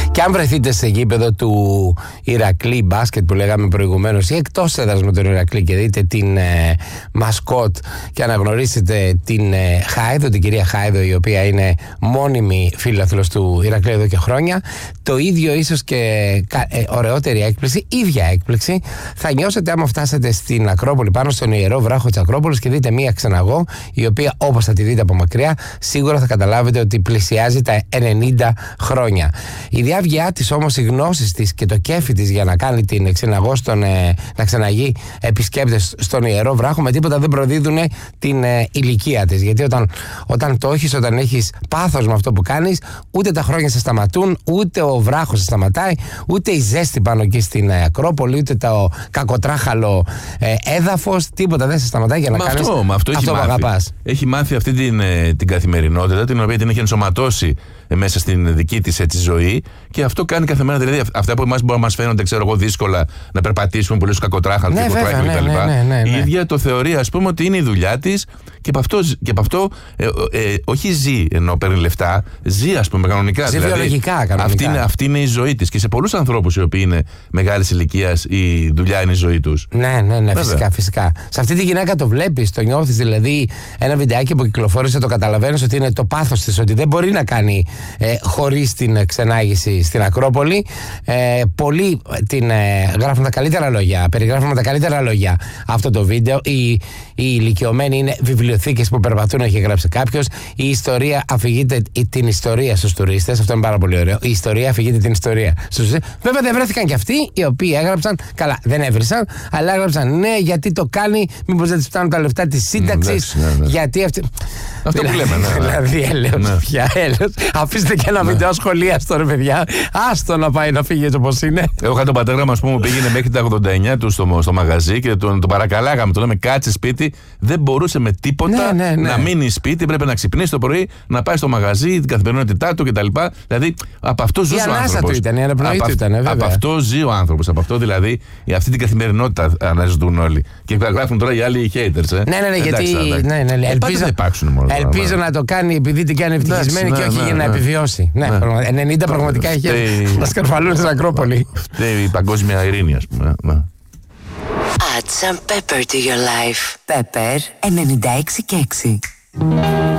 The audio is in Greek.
Και αν βρεθείτε σε γήπεδο του Ηρακλή μπάσκετ που λέγαμε προηγουμένως ή εκτός έδρας με τον Ηρακλή και δείτε την μασκότ και αναγνωρίσετε την Χάιδο, την κυρία Χάιδο, η οποία είναι μόνιμη φίλαθλος του Ηρακλή εδώ και χρόνια, το ίδιο ίσως και ωραιότερη έκπληξη, ίδια έκπληξη θα νιώσετε άμα φτάσετε στην Ακρόπολη, πάνω στον ιερό βράχο της Ακρόπολης και δείτε μία ξεναγό, η οποία όπως θα τη δείτε από μακριά σίγουρα θα καταλάβετε ότι πλησιάζει τα 90 χρόνια. Η διάβγειά της όμως, οι γνώσεις της και το κέφι της για να κάνει την ξεναγό να ξεναγεί επισκέπτες στον ιερό βράχο, με τίποτα δεν προδίδουν την ηλικία της. Γιατί όταν έχεις πάθος με αυτό που κάνεις, ούτε τα χρόνια σε σταματούν, ούτε ο βράχος σε σταματάει, ούτε η ζέστη πάνω εκεί στην Ακρόπολη, ούτε το κακοτράχαλο έδαφος, τίποτα δεν σε σταματάει για να κάνεις αυτό που αγαπάς. Έχει μάθει αυτή την καθημερινότητα, την οποία την έχει ενσωματώσει μέσα στην δική της έτσι ζωή, και αυτό κάνει κάθε μέρα. Δηλαδή, αυτά που εμάς μπορεί να μας φαίνονται, ξέρω εγώ, δύσκολα να περπατήσουμε πολύ στους κακοτράχαλους και κτλ. Η ίδια το θεωρεί, ας πούμε, ότι είναι η δουλειά της και από αυτό όχι ζει ενώ παίρνει λεφτά, ζει, ας πούμε, κανονικά. Ζει βιολογικά, κανονικά. Αυτή είναι η ζωή της. Και σε πολλούς ανθρώπους οι οποίοι είναι μεγάλης ηλικίας, η δουλειά είναι η ζωή τους. Ναι, φυσικά. Σε αυτή τη γυναίκα το βλέπεις, το νιώθεις. Δηλαδή, ένα βιντεάκι που κυκλοφόρησε, το καταλαβαίνεις ότι είναι το πάθος της, ότι δεν μπορεί να κάνει χωρίς την ξενάγηση στην Ακρόπολη. Πολλοί την γράφουν τα καλύτερα λόγια, περιγράφουν με τα καλύτερα λόγια αυτό το βίντεο. Οι ηλικιωμένοι είναι βιβλιοθήκες που περπατούν, έχει γράψει κάποιος. Η ιστορία αφηγείται την ιστορία στους τουρίστες. Αυτό είναι πάρα πολύ ωραίο. Η ιστορία αφηγείται την ιστορία στους τουρίστες. Βέβαια δεν βρέθηκαν και αυτοί οι οποίοι έγραψαν. Καλά, δεν έβρισαν, αλλά έγραψαν ναι, γιατί το κάνει, μήπως δεν της φτάνουν τα λεφτά της σύνταξης. Γιατί αυτή. Αυτό που λέμε, Δηλαδή, έλεος πια, έλεος. Αφήστε και ένα βίντεο σχολίαστο, ρε παιδιά. Άστο να πάει να φύγει έτσι όπως είναι. Εγώ είχα τον πατέρα μας που πήγαινε μέχρι τα 89 του στο μαγαζί και τον παρακαλάγαμε. Του λέμε κάτσε σπίτι. Δεν μπορούσε με τίποτα να μείνει σπίτι. Πρέπει να ξυπνήσει το πρωί, να πάει στο μαγαζί, την καθημερινότητά του κτλ. Δηλαδή, από αυτό ζούσε ο άνθρωπος. Η ανάσα του ήταν, η αναπνοή του ήταν, βέβαια. Από αυτό ζει ο άνθρωπος. Από αυτό δηλαδή, αυτή την καθημερινότητα αναζητούν όλοι. Και γράφουν τώρα οι άλλοι οι haters. Ναι, γιατί. Ελπίζω να το κάνει επειδή την κάνει ευτυχισμένη και όχι για να επιβιώσει. Ναι, 90 πραγματικά έχει να σκαρφαλούν στην Ακρόπολη. Φταίει η παγκόσμια ειρήνη, ας πούμε. Add some pepper to your life. Pepper 96 και 6.